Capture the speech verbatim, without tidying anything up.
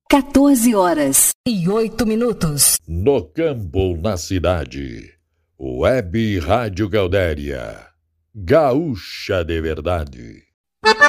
quatorze horas e oito minutos. No campo ou na cidade, Web Rádio Gaudéria, gaúcha de verdade.